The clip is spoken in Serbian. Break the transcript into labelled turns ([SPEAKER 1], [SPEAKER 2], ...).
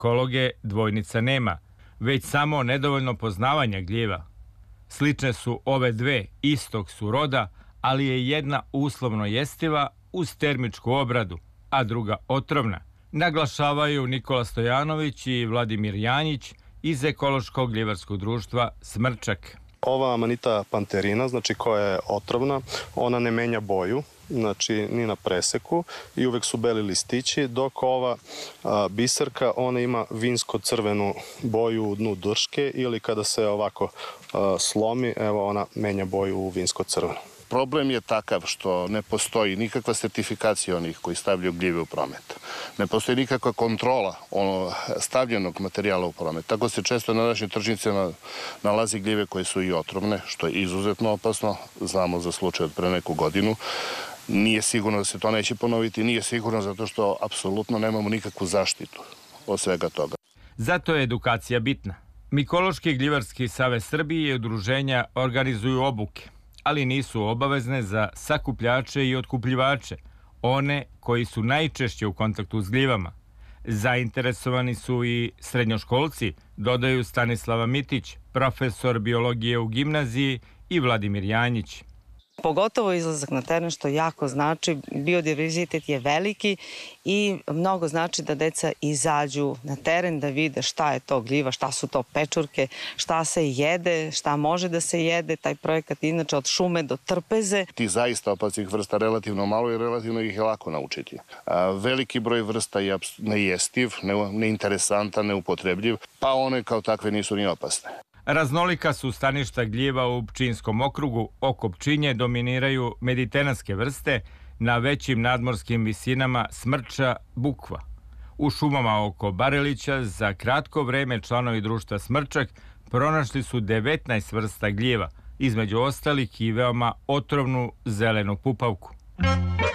[SPEAKER 1] ekologe dvojnica nema, već samo nedovoljno poznavanja gljiva. Slične su ove dve, istog su roda, ali je jedna uslovno jestiva uz termičku obradu, a druga otrovna, naglašavaju Nikola Stojanović i Vladimir Janjić iz ekološkog gljivarskog društva Smrčak.
[SPEAKER 2] Ova Amanita panterina, znači koja je otrovna, ona ne menja boju, znači ni na preseku i uvek su beli listići, dok ova biserka, ona ima vinsko-crvenu boju u dnu drške ili kada se ovako slomi, evo ona menja boju u vinsko-crvenu.
[SPEAKER 3] Problem je takav što ne postoji nikakva sertifikacija onih koji stavljaju gljive u promet. Ne postoji nikakva kontrola stavljenog materijala u promet. Tako se često na našim tržnicama nalazi gljive koje su i otrovne, što je izuzetno opasno. Znamo za slučaj od pre neku godinu. Nije sigurno da se to neće ponoviti, nije sigurno zato što apsolutno nemamo nikakvu zaštitu od svega toga.
[SPEAKER 1] Zato je edukacija bitna. Mikološki gljivarski savez Srbije i udruženja organizuju obuke, ali nisu obavezne za sakupljače i otkupljivače, one koji su najčešće u kontaktu s gljivama. Zainteresovani su i srednjoškolci, dodaju Stanislava Mitić, profesor biologije u gimnaziji, i Vladimir Janjić.
[SPEAKER 4] Pogotovo izlazak na teren, što jako znači, biodiverzitet je veliki i mnogo znači da deca izađu na teren, da vide šta je to gljiva, šta su to pečurke, šta se jede, šta može da se jede. Taj projekat inače od šume do trpeze.
[SPEAKER 3] Tih zaista opasnih vrsta relativno malo i relativno ih je lako naučiti. Veliki broj vrsta je nejestiv, neinteresantan, neupotrebljiv, pa one kao takve nisu ni opasne.
[SPEAKER 1] Raznolika su staništa gljiva u Pčinjskom okrugu. Oko Pčinje dominiraju mediteranske vrste, na većim nadmorskim visinama Smrča, Bukva. U šumama oko Barilića za kratko vreme članovi društva Smrčak pronašli su 19 vrsta gljiva, između ostalih i veoma otrovnu zelenu pupavku.